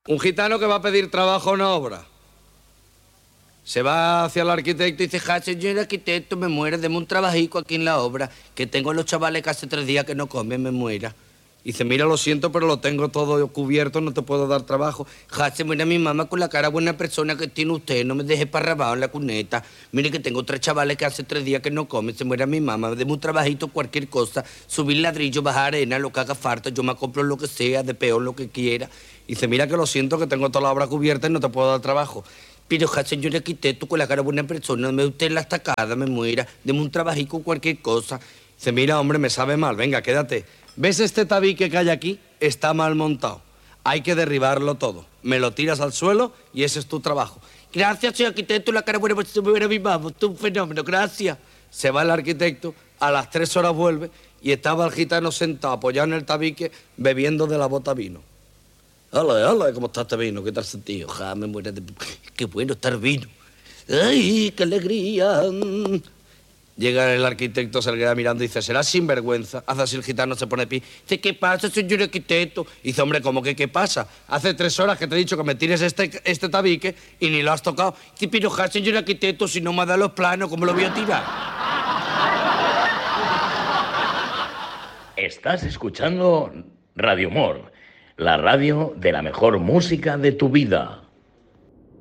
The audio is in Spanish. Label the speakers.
Speaker 1: Un gitano que va a pedir trabajo en obra. Se va hacia el arquitecto y dice: ja, señor arquitecto, me muera, deme un trabajico aquí en la obra, que tengo a los chavales que hace 3 días que no comen, me muera. Dice: mira, lo siento, pero lo tengo todo cubierto, no te puedo dar trabajo. Ja, se muera mi mamá con la cara buena persona que tiene usted, no me deje parrabado en la cuneta. Mire que tengo 3 chavales que hace 3 días que no comen, se muera mi mamá, deme un trabajito, cualquier cosa, subir ladrillo, bajar arena, lo que haga falta, yo me compro lo que sea, de peor lo que quiera. Dice: mira que lo siento, que tengo toda la obra cubierta y no te puedo dar trabajo. Pero, ja, señor arquitecto, con la cara buena persona, no me dé usted la estacada, me muera, deme un trabajico, cualquier cosa. Dice: mira, hombre, me sabe mal, venga, quédate. ¿Ves este tabique que hay aquí? Está mal montado. Hay que derribarlo todo. Me lo tiras al suelo y ese es tu trabajo. Gracias, señor arquitecto, la cara buena persona, mi mamá, tú un fenómeno, gracias. Se va el arquitecto, a las 3 horas vuelve y estaba el gitano sentado, apoyado en el tabique, bebiendo de la bota vino. Hola, hola, ¿cómo está este vino? ¿Qué tal sentido? Ja, me muero de... Qué bueno está el vino. ¡Ay, qué alegría! Llega el arquitecto, se le queda mirando y dice: será sinvergüenza. Hace así el gitano, se pone de pie. Dice: ¿qué pasa, señor arquitecto? Dice: hombre, ¿cómo que qué pasa? Hace 3 horas que te he dicho que me tires este tabique y ni lo has tocado. Dice: pero ja, señor arquitecto, si no me ha dado los planos, ¿cómo lo voy a tirar?
Speaker 2: Estás escuchando Radio Humor, la radio de la mejor música de tu vida.